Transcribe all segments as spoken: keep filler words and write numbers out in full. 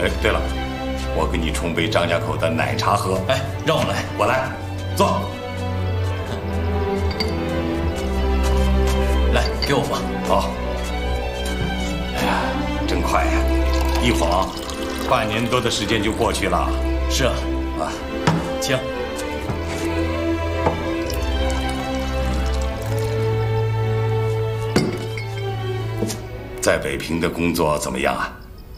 哎，对了，我给你冲杯张家口的奶茶喝。 哎，让我来， 我来，坐。 来，给我吧。 好。哎呀，真快呀！一晃，半年多的时间就过去了。 是啊， 啊， 请。 在北平的工作怎么样啊？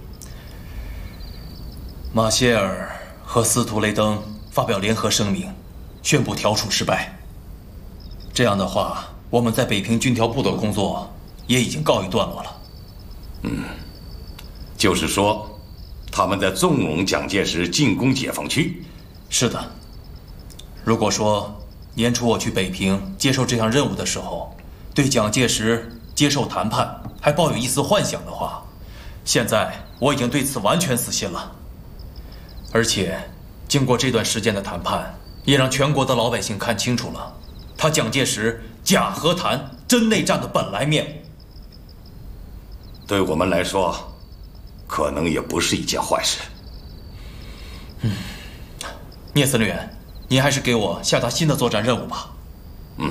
马歇尔和斯图雷登发表联合声明，宣布调处失败。这样的话，我们在北平军调部的工作也已经告一段落了。 嗯，就是说，他们在纵容蒋介石进攻解放区。 是的。如果说年初我去北平接受这项任务的时候，对蒋介石接受谈判还抱有一丝幻想的话，现在我已经对此完全死心了。而且，经过这段时间的谈判，也让全国的老百姓看清楚了，他蒋介石假和谈、真内战的本来面目。 对我们来说，可能也不是一件坏事。 嗯，聂司令员，您还是给我下达新的作战任务吧。 嗯。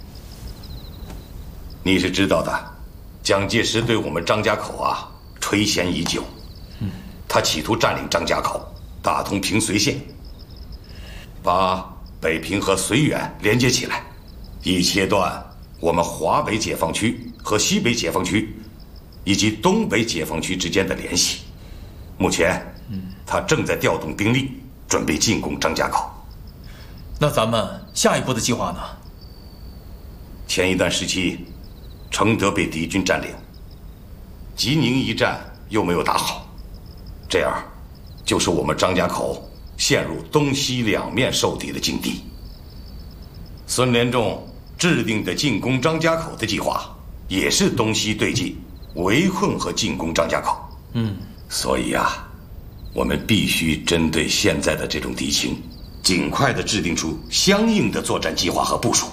你是知道的，蒋介石对我们张家口啊垂涎已久。嗯，他企图占领张家口，打通平绥线，把北平和绥远连接起来，以切断我们华北解放区和西北解放区以及东北解放区之间的联系。目前，嗯，他正在调动兵力，准备进攻张家口。 那咱们下一步的计划呢？ 前一段时期，承德被敌军占领，吉宁一战又没有打好，这样就是我们张家口陷入东西两面受敌的境地。孙连仲制定的进攻张家口的计划，也是东西对进，围困和进攻张家口。 嗯， 所以啊，我们必须针对现在的这种敌情，尽快的制定出相应的作战计划和部署。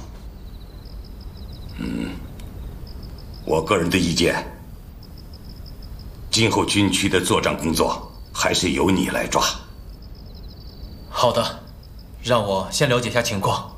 嗯。我个人的意见，今后军区的作战工作还是由你来抓。 好的，让我先了解一下情况。